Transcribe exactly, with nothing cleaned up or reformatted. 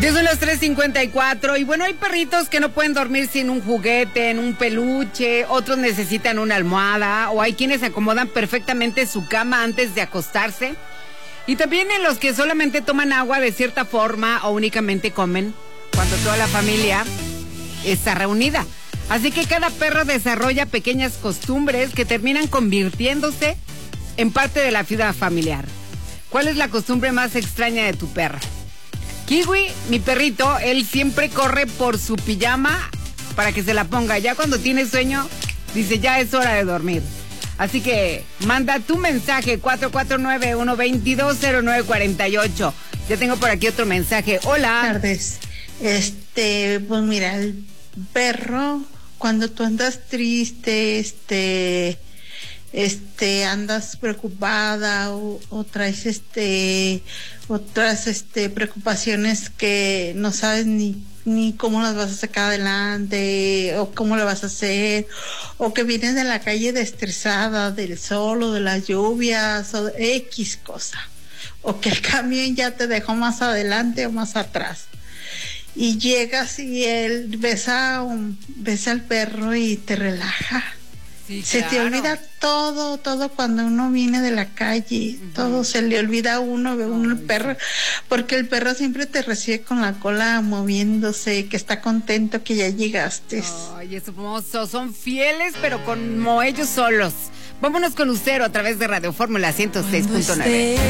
Ya son las tres cincuenta y cuatro y bueno, hay perritos que no pueden dormir sin un juguete, en un peluche, otros necesitan una almohada, o hay quienes acomodan perfectamente su cama antes de acostarse. Y también en los que solamente toman agua de cierta forma o únicamente comen cuando toda la familia está reunida. Así que cada perro desarrolla pequeñas costumbres que terminan convirtiéndose en parte de la vida familiar. ¿Cuál es la costumbre más extraña de tu perro? Kiwi, mi perrito, él siempre corre por su pijama para que se la ponga. Ya cuando tiene sueño, dice ya es hora de dormir. Así que manda tu mensaje cuatro cuatro nueve, uno dos dos, cero nueve cuatro ocho. Ya tengo por aquí otro mensaje. Hola. Buenas tardes. Este, pues mira, el perro, cuando tú andas triste, este... este andas preocupada o, o traes este otras este preocupaciones que no sabes ni ni cómo las vas a sacar adelante o cómo lo vas a hacer, o que vienes de la calle estresada del sol o de las lluvias o de X cosa, o que el camión ya te dejó más adelante o más atrás y llegas y él ves a un, ves al perro y te relaja. Sí, se claro. Te olvida todo, todo cuando uno viene de la calle, uh-huh. Todo se le olvida a uno, ve uno el perro, porque el perro siempre te recibe con la cola moviéndose, que está contento que ya llegaste. Ay, es hermoso, son fieles, pero como ellos solos. Vámonos con Lucero a través de Radio Fórmula ciento seis punto nueve.